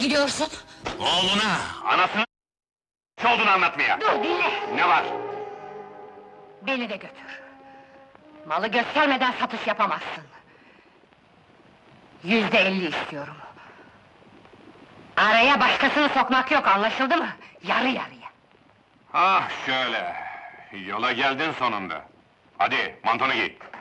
gidiyorsun? Oğluna, anasının ne olduğunu anlatmaya! Dur, dinle! Ne var? Beni de götür. Malı göstermeden satış yapamazsın. %50 istiyorum. Araya başkasını sokmak yok, anlaşıldı mı? Yarı yarıya. Ah şöyle! Yola geldin sonunda! Hadi, mantonu giy!